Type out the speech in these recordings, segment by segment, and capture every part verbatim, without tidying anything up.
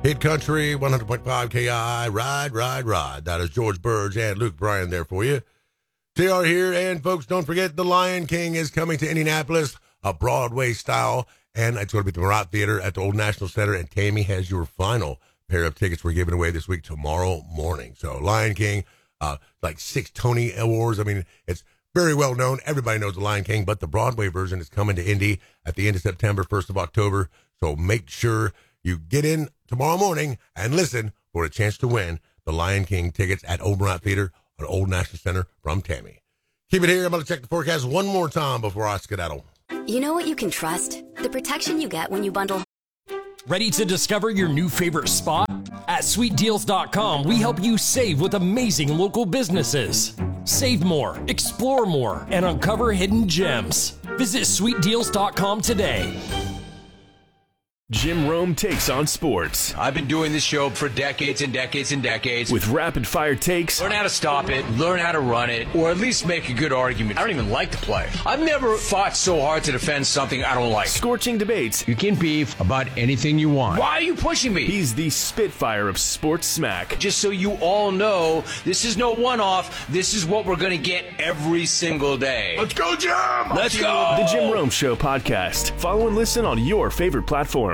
Mid-Country, one hundred point five K I, Ride, Ride, Ride. That is George Burge and Luke Bryan there for you. T R here, and folks, don't forget The Lion King is coming to Indianapolis, a Broadway style, and it's going to be at the Murat Theater at the Old National Center, and Tammy has your final pair of tickets we're giving away this week tomorrow morning. So Lion King, uh, like six Tony Awards. I mean, it's very well known. Everybody knows The Lion King, but the Broadway version is coming to Indy at the end of September, first of October. So make sure you get in tomorrow morning and listen for a chance to win the Lion King tickets at Old Murat Theater at Old National Center from Tammy. Keep it here. I'm going to check the forecast one more time before I skedaddle. You know what you can trust? The protection you get when you bundle. Ready to discover your new favorite spot? At sweet deals dot com, we help you save with amazing local businesses. Save more, explore more, and uncover hidden gems. Visit sweet deals dot com today. Jim Rome takes on sports. I've been doing this show for decades and decades and decades. With rapid-fire takes. Learn how to stop it, learn how to run it, or at least make a good argument. I don't even like the play. I've never fought so hard to defend something I don't like. Scorching debates. You can beef about anything you want. Why are you pushing me? He's the Spitfire of sports smack. Just so you all know, this is no one-off. This is what we're going to get every single day. Let's go, Jim! Let's go! The Jim Rome Show podcast. Follow and listen on your favorite platform.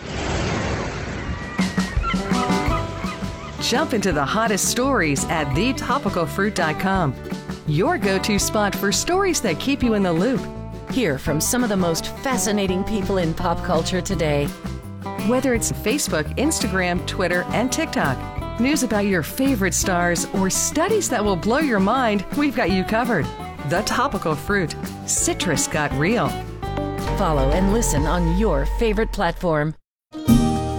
Jump into the hottest stories at the topical fruit dot com. Your go-to spot for stories that keep you in the loop. Hear from some of the most fascinating people in pop culture today. Whether it's Facebook, Instagram, Twitter, and TikTok, news about your favorite stars, or studies that will blow your mind, we've got you covered. The Topical Fruit. Citrus got real. Follow and listen on your favorite platform.